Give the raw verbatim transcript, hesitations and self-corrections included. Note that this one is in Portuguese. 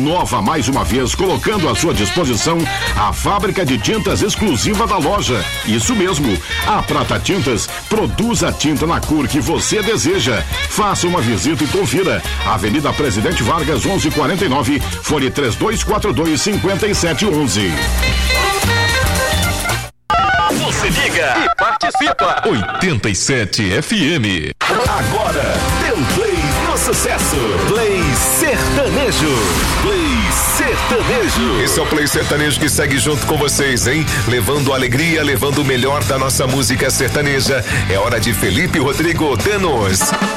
inova mais uma vez, colocando à sua disposição a fábrica de tintas exclusiva da loja. Isso mesmo, a Prata Tintas produz a tinta na cor que você deseja. Faça uma visita e confira. Avenida Presidente Vargas, onze quarenta e nove, fone três dois quatro dois, cinco sete um um. Você liga e participa. oitenta e sete F M. Agora, dê um play no sucesso. Play Sertanejo. Play Sertanejo. Esse é o Play Sertanejo que segue junto com vocês, hein? Levando alegria, levando o melhor da nossa música sertaneja. É hora de Felipe Rodrigo Danos.